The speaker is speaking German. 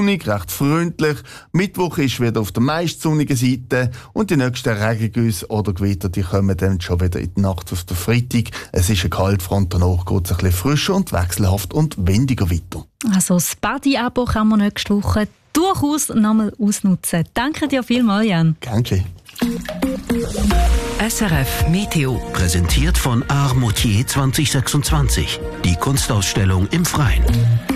sonnig, recht freundlich. Mittwoch ist wieder auf der meist sonnigen Seite und die nächsten Regengüsse oder Gewitter, die kommen dann schon wieder in die Nacht auf den Freitag. Es ist eine Kaltfront, danach geht es ein bisschen frischer und wechselhaft und windiger weiter. Also das Badi-Abo kann man nächste Woche durchaus nochmal ausnutzen. Danke dir vielmals, Jan. Danke. SRF Meteo. Präsentiert von Art Moutier 2026. Die Kunstausstellung im Freien.